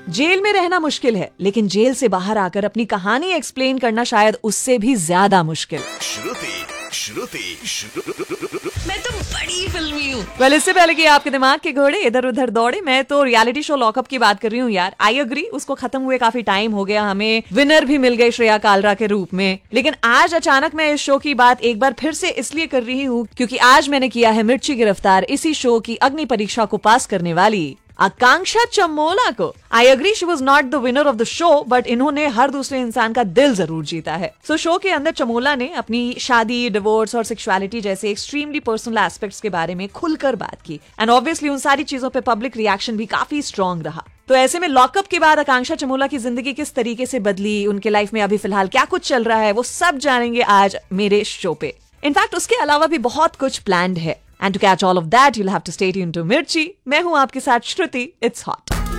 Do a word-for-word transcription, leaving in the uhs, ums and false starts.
Jail में रहना मुश्किल है, लेकिन जेल से बाहर आकर अपनी कहानी एक्सप्लेन करना शायद उससे भी ज्यादा मुश्किल। श्रुति श्रुति श्रुति मैं तो बड़ी फिल्मी हूँ। वेल well, इससे पहले कि आपके दिमाग के घोड़े इधर उधर दौड़े, मैं तो रियलिटी शो लॉकअप की बात कर रही हूँ यार। आई अग्री, उसको खत्म हुए काफी टाइम हो गया, हमें विनर भी मिल गई श्रेया कालरा के रूप में। लेकिन आज अचानक मैं इस शो की बात एक बार फिर से इसलिए कर रही हूँ क्योंकि आज मैंने किया है मिर्ची गिरफ्तार, इसी शो की अग्नि परीक्षा को पास करने वाली आकांक्षा चमोला को। I agree she was not the winner of the show, but इन्होंने हर दूसरे इंसान का दिल जरूर जीता है। सो so, शो के अंदर चमोला ने अपनी शादी, डिवोर्स और सेक्सुअलिटी जैसे एक्सट्रीमली पर्सनल एस्पेक्ट्स के बारे में खुलकर बात की एंड ऑब्वियसली उन सारी चीजों पे पब्लिक रिएक्शन भी काफी स्ट्रॉन्ग रहा। तो ऐसे में लॉकअप के बाद आकांक्षा चमोला की जिंदगी किस तरीके से बदली, उनके लाइफ में अभी फिलहाल क्या कुछ चल रहा है, वो सब जानेंगे आज मेरे शो पे। इनफैक्ट उसके अलावा भी बहुत कुछ प्लान्ड है। And to catch all of that, you'll have to stay tuned to Mirchi. मैं हूँ आपके साथ श्रुति. It's hot.